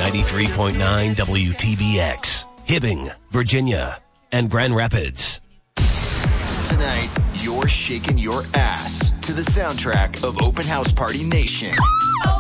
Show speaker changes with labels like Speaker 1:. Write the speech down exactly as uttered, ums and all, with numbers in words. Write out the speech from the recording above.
Speaker 1: ninety-three point nine W T B X, Hibbing, Virginia, and Grand Rapids.
Speaker 2: Tonight, you're shaking your ass to the soundtrack of Open House Party Nation.